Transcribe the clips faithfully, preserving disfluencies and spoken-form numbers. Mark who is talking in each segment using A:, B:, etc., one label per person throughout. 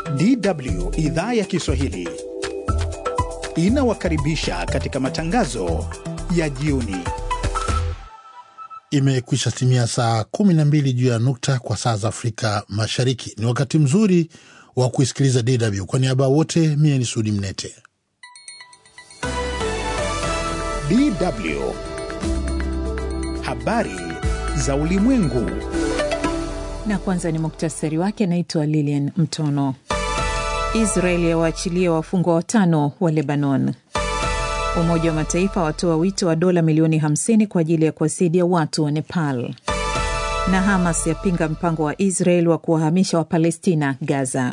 A: D W idhaa ya Kiswahili inawakaribisha katika matangazo ya jioni.
B: Imekwisha timia saa kumi na mbili juu ya nukta kwa saa za Afrika Mashariki. Ni wakati mzuri wa kuisikiliza D W. Kwa niaba wote, mimi ni Sudi Mnete.
A: D W habari za ulimwengu.
C: Na kwanza ni muktasari wake. Naitwa Lilian Mtono. Israeli yawaachilia wafungwa watano wa Lebanon. Umoja wa Mataifa watoa wito wa dola milioni hamsini kwa ajili ya kuwasaidia watu wa Nepal. Na Hamas yapinga mpango wa Israel wa kuwahamisha wa Palestina Gaza.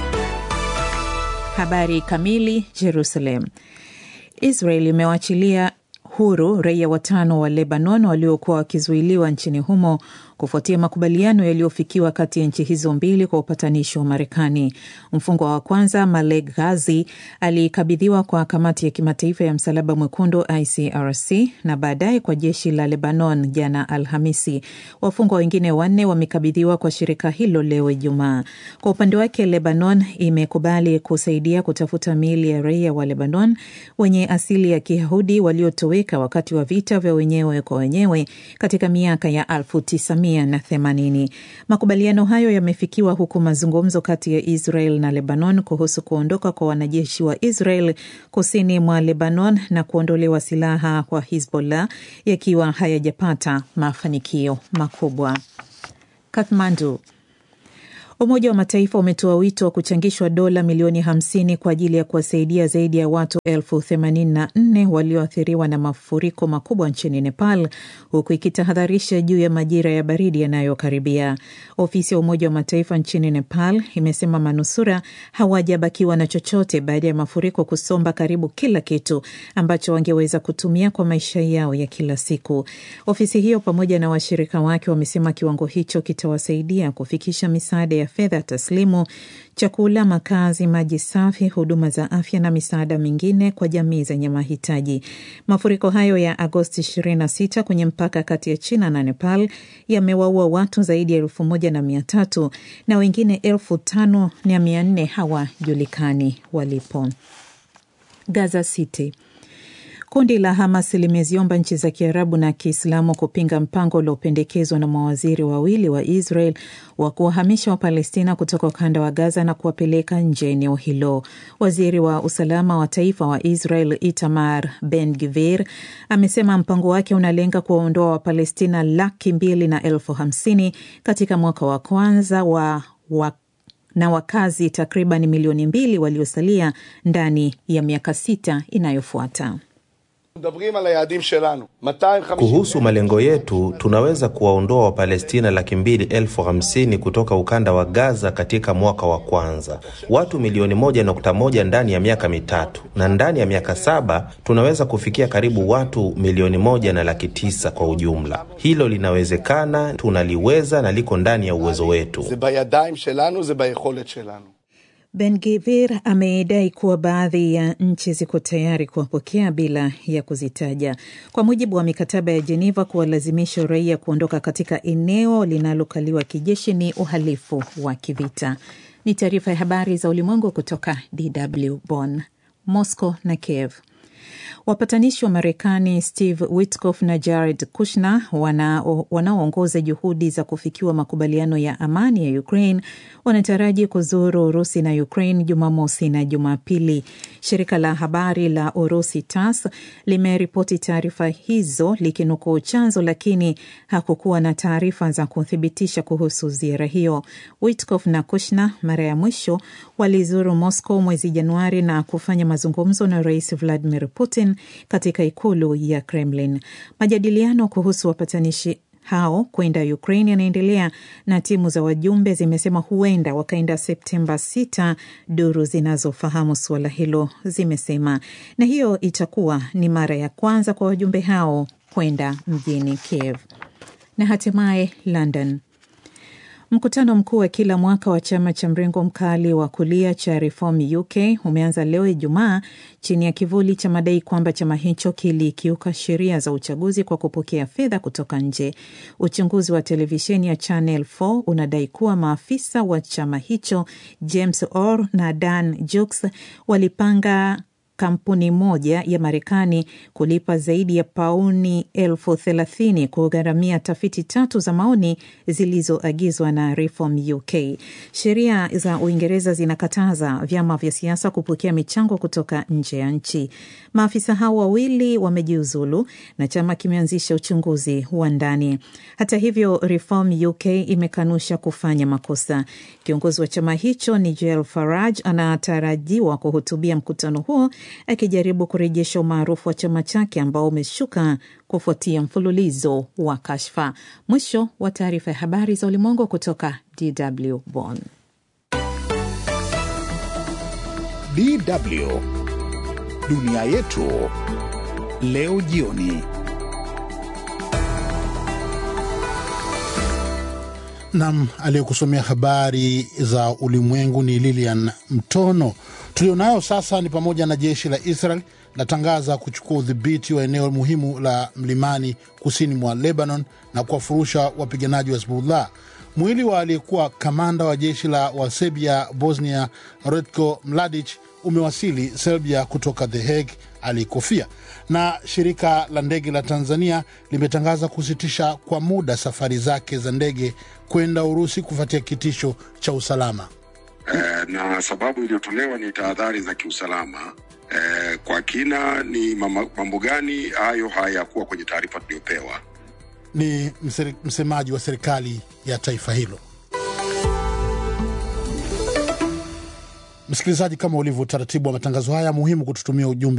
C: Habari kamili. Jerusalem. Israel imewaachilia huru raia watano wa Lebanon waliokuwa wakizuiliwa nchini humo kufuatia makubaliano yaliyofikiwa kati ya nchi hizo mbili kwa upatanishi wa Marekani. Mfungwa wa kwanza, Malek Ghazi, alikabidhiwa kwa kamati ya kimataifa ya msalaba mwekundu I C R C na baadaye kwa jeshi la Lebanon jana Alhamisi. Wafungwa wengine wanne wamekabidhiwa kwa shirika hilo leo Ijumaa. Kwa upande wake, Lebanon imekubali kusaidia kutafuta miili ya raia wa Lebanon wenye asili ya Kiyahudi waliotoweka wakati wa vita vya wenyewe kwa wenyewe katika miaka ya elfu tisa mia na themanini. Makubaliano hayo yamefikiwa huku mazungumzo kati ya Israel na Lebanon kuhusu kuondoka kwa wanajeshi wa Israel kusini mwa Lebanon na kuondolewa silaha kwa Hezbollah yakiwa hayajapata mafanikio makubwa. Kathmandu. Umoja wa Mataifa umetoa wito wa kuchangishwa dola milioni hamsini kwa ajili ya kuwasaidia zaidi ya watu elfu themanini na nne walioathiriwa na mafuriko makubwa nchini Nepal, huku ikitahadharisha juu ya majira ya baridi yanayokaribia. Ofisi ya Umoja wa Mataifa nchini Nepal imesema manusura hawajabakiwa na chochote baada ya mafuriko kusomba karibu kila kitu ambacho wangeweza kutumia kwa maisha yao ya kila siku. Ofisi hiyo pamoja na washirika wake wamesema kiwango hicho kitawasaidia kufikisha misaada ya fedha taslimu, chakula, makazi, maji safi, huduma za afya na misaada mingine kwa jamii zenye mahitaji. Mafuriko hayo ya Agosti ishirini na sita kwenye mpaka kati ya China na Nepal yamewaua watu zaidi ya elfu moja na mia tatu na wengine elfu tano na mia nne hawajulikani walipo. Gaza City. Kundi la Hamas limeziomba nchi za Kiarabu na Kiislamu kupinga mpango uliopendekezwa na mawaziri wawili wa Israel wa kuwahamisha wa Palestina kutoka ukanda wa Gaza na kuwapeleka nje eneo hilo. Waziri wa usalama wa taifa wa Israel Itamar Ben-Gvir amesema mpango wake unalenga kuwaondoa wa Palestina laki mbili na elfu hamsini katika mwaka wa kwanza wa, wa na wakazi takriban milioni mbili waliosalia ndani ya miaka sita inayofuata.
D: Kuhusu malengo yetu, tunaweza kuwaondoa wa Palestina laki mbili elfu hamsini kutoka ukanda wa Gaza katika mwaka wa kwanza. Watu milioni moja nukta moja ndani ya miaka mitatu. Na ndani ya miaka saba, tunaweza kufikia karibu watu milioni moja na laki tisa kwa ujumla. Hilo linawezekana, tunaliweza na liko ndani ya uwezo wetu.
C: Ben-Gvir amedai kuwa baadhi ya nchi ziko tayari kuwapokea bila ya kuzitaja. Kwa mujibu wa mikataba ya Geneva, kuwalazimisha raia kuondoka katika eneo linalokaliwa kijeshi ni uhalifu wa kivita. Ni taarifa ya habari za ulimwengu kutoka D W Bonn. Moscow na Kiev. Wapatanishi wa Marekani Steve Witkoff na Jared Kushner wanaoongoza juhudi za kufikiwa makubaliano ya amani ya Ukraine wanataraji kuzuru Urusi na Ukraine Jumamosi na Jumapili. Shirika la habari la Urusi T A S S limeripoti taarifa hizo likinukuu chanzo, lakini hakukuwa na taarifa za kuthibitisha kuhusu ziara hiyo. Witkoff na Kushner mara ya mwisho walizuru Moscow mwezi Januari na kufanya mazungumzo na Rais Vladimir Putin katika ikulu ya Kremlin. Majadiliano kuhusu wapatanishi hao kwenda Ukraine yanaendelea na timu za wajumbe zimesema huenda wakaenda Septemba sita, duru zinazofahamu suala hilo zimesema. Na hiyo itakuwa ni mara ya kwanza kwa wajumbe hao kwenda mjini Kiev. Na hatimaye London. Mkutano mkuu wa kila mwaka wa chama cha mrengo mkali wa kulia cha Reform U K umeanza leo Ijumaa chini ya kivuli cha madai kwamba chama hicho kilikiuka sheria za uchaguzi kwa kupokea fedha kutoka nje. Uchunguzi wa televisheni ya Channel four unadai kuwa maafisa wa chama hicho James Orr na Dan Jukes walipanga kampuni moja ya Marekani kulipa zaidi ya pauni elfu thelathini kugharamia tafiti tatu za maoni zilizoagizwa na Reform U K. Sheria za Uingereza zinakataza vyama vya siasa kupokea michango kutoka nje ya nchi. Maafisa hao wawili wamejiuzulu na chama kimeanzisha uchunguzi wa ndani. Hata hivyo, Reform U K imekanusha kufanya makosa. Kiongozi wa chama hicho Nigel Farage anatarajiwa kuhutubia mkutano huo akijaribu kurejesha umaarufu wa chama chake ambao umeshuka kufuatia mfululizo wa kashfa. Mwisho wa taarifa ya habari za ulimwengu kutoka D W Bonn.
A: D W Dunia yetu leo jioni.
B: Nam aliyekusomea habari za ulimwengu ni Lilian Mtono. Tulionayo sasa ni pamoja na jeshi la Israel latangaza kuchukua udhibiti wa eneo muhimu la mlimani kusini mwa Lebanon na kuwafurusha wapiganaji wa Hezbollah. Mwili wa aliyekuwa kamanda wa jeshi la Waserbia Bosnia Ratko Mladic umewasili Serbia kutoka The Hague alikofia. Na shirika la ndege la Tanzania limetangaza kusitisha kwa muda safari zake za ndege kwenda Urusi kufuatia kitisho cha usalama.
E: Eh, na sababu iliyotolewa ni tahadhari za kiusalama. Eh, kwa kina ni mambo gani hayo hayakuwa kwenye taarifa tuliyopewa.
B: Ni msemaji wa serikali ya taifa hilo. Msikilizaji, kama ulivyo taratibu wa matangazo haya, muhimu kututumia ujumbe